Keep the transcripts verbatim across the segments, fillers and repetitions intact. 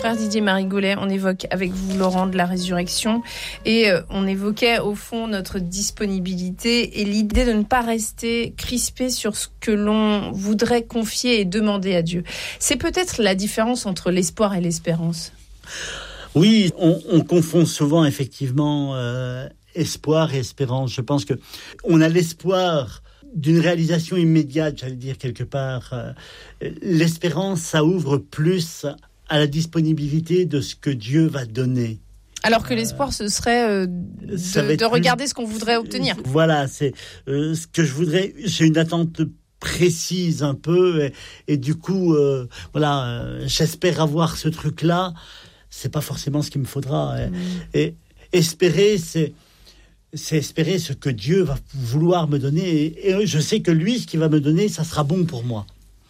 Frère Didier Marigolet, on évoque avec vous Laurent de la résurrection et euh, on évoquait au fond notre disponibilité et l'idée de ne pas rester crispé sur ce que l'on voudrait confier et demander à Dieu. C'est peut-être la différence entre l'espoir et l'espérance. Oui, on, on confond souvent effectivement euh, espoir et espérance. Je pense que on a l'espoir d'une réalisation immédiate, j'allais dire quelque part. Euh, l'espérance, ça ouvre plus à la disponibilité de ce que Dieu va donner. Alors que l'espoir, ce serait euh, de, de regarder plus... ce qu'on voudrait obtenir. Voilà, c'est euh, ce que je voudrais. J'ai une attente précise un peu, et, et du coup, euh, voilà, euh, j'espère avoir ce truc-là. C'est pas forcément ce qu'il me faudra. Mmh. Et, et espérer, c'est c'est espérer ce que Dieu va vouloir me donner. Et, et je sais que lui, ce qu'il va me donner, ça sera bon pour moi.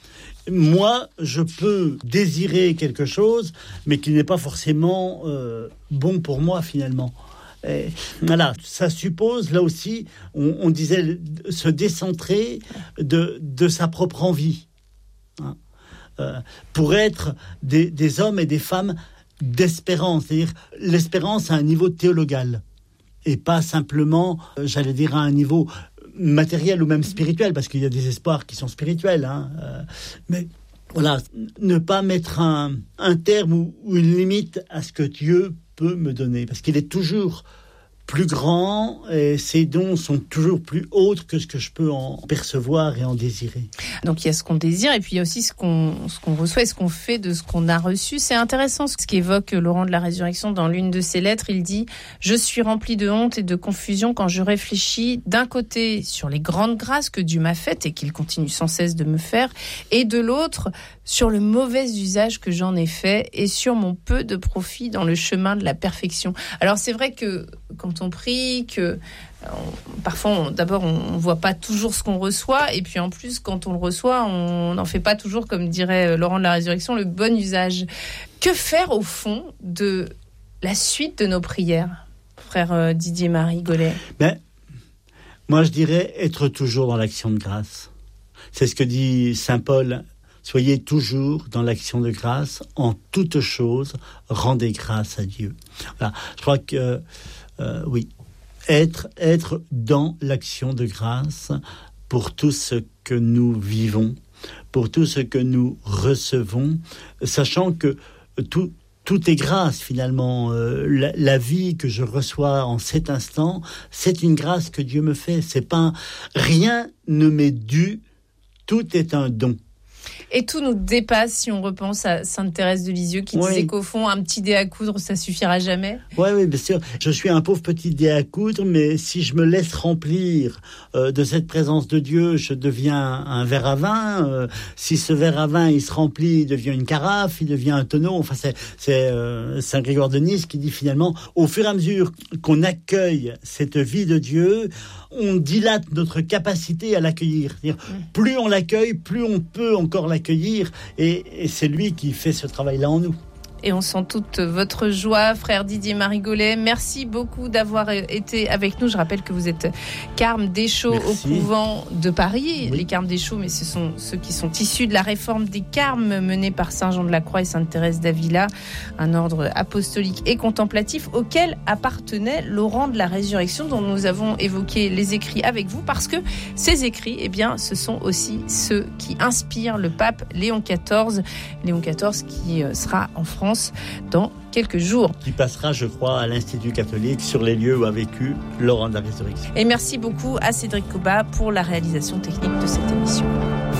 Moi, je peux désirer quelque chose, mais qui n'est pas forcément euh, bon pour moi, finalement. Et voilà, ça suppose, là aussi, on, on disait, se décentrer de, de sa propre envie. Hein, euh, pour être des, des hommes et des femmes d'espérance. C'est-à-dire, l'espérance à un niveau théologal. Et pas simplement, euh, j'allais dire, à un niveau matériel ou même spirituel, parce qu'il y a des espoirs qui sont spirituels. Hein, euh, mais voilà, ne pas mettre un, un terme ou, ou une limite à ce que Dieu peut me donner, parce qu'il est toujours plus grand et ses dons sont toujours plus autres que ce que je peux en percevoir et en désirer. Donc il y a ce qu'on désire et puis il y a aussi ce qu'on, ce qu'on reçoit et ce qu'on fait de ce qu'on a reçu. C'est intéressant ce qu'évoque Laurent de la Résurrection dans l'une de ses lettres. Il dit « Je suis rempli de honte et de confusion quand je réfléchis d'un côté sur les grandes grâces que Dieu m'a faites et qu'il continue sans cesse de me faire et de l'autre sur le mauvais usage que j'en ai fait et sur mon peu de profit dans le chemin de la perfection. » Alors c'est vrai que quand on prie, que on, parfois, on, d'abord, on ne voit pas toujours ce qu'on reçoit, et puis en plus, quand on le reçoit, on n'en fait pas toujours, comme dirait Laurent de la Résurrection, le bon usage. Que faire, au fond, de la suite de nos prières, frère Didier Marigolet ? Ben, moi, je dirais être toujours dans l'action de grâce. C'est ce que dit saint Paul. Soyez toujours dans l'action de grâce, en toutes choses, rendez grâce à Dieu. Voilà. Je crois que Euh, oui, être, être dans l'action de grâce pour tout ce que nous vivons, pour tout ce que nous recevons, sachant que tout, tout est grâce finalement. Euh, la, la vie que je reçois en cet instant, c'est une grâce que Dieu me fait. C'est pas un, rien ne m'est dû, tout est un don. Et tout nous dépasse si on repense à Sainte Thérèse de Lisieux qui oui. disait qu'au fond, un petit dé à coudre, ça suffira jamais. Oui, oui, bien sûr. Je suis un pauvre petit dé à coudre, mais si je me laisse remplir euh, de cette présence de Dieu, je deviens un verre à vin. Euh, si ce verre à vin, il se remplit, il devient une carafe, il devient un tonneau. Enfin, c'est, c'est euh, Saint Grégoire de Nice qui dit finalement, au fur et à mesure qu'on accueille cette vie de Dieu, on dilate notre capacité à l'accueillir. C'est-à-dire, mmh. plus on l'accueille, plus on peut encore l'accueillir, et, et c'est lui qui fait ce travail-là en nous. Et on sent toute votre joie, frère Didier Marigolet. Merci beaucoup d'avoir été avec nous. Je rappelle que vous êtes carme Deschaux au couvent de Paris. Oui. Les carmes Deschaux, mais ce sont ceux qui sont issus de la réforme des carmes menée par Saint Jean de la Croix et Sainte Thérèse d'Avila, un ordre apostolique et contemplatif auquel appartenait Laurent de la Résurrection, dont nous avons évoqué les écrits avec vous, parce que ces écrits, eh bien, ce sont aussi ceux qui inspirent le pape Léon quatorze. Léon quatorze qui sera en France dans quelques jours. Qui passera, je crois, à l'Institut catholique sur les lieux où a vécu Laurent de la Résurrection. Et merci beaucoup à Cédric Cobat pour la réalisation technique de cette émission.